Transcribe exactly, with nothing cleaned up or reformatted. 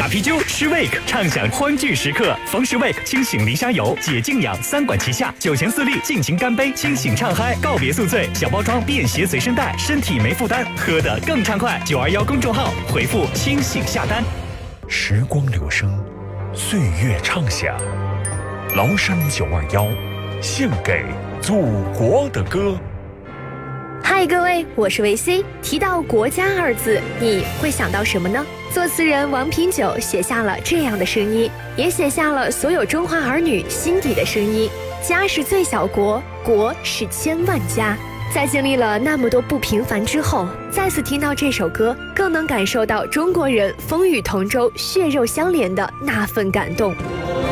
打啤酒，吃 Wake， 畅享欢聚时刻。逢时 Wake 清醒离沙游，解静养三管齐下，酒前四粒，尽情干杯，清醒畅嗨，告别宿醉。小包装便携随身带，身体没负担，喝得更畅快。九二幺公众号回复清醒下单。 时光流声，岁月畅想。崂山九二幺，献给祖国的歌。 嗨，各位，我是维 C。提到国家二字，你会想到什么呢？作词人王品久写下了这样的声音，也写下了所有中华儿女心底的声音。家是最小国，国是千万家。在经历了那么多不平凡之后，再次听到这首歌，更能感受到中国人风雨同舟、血肉相连的那份感动。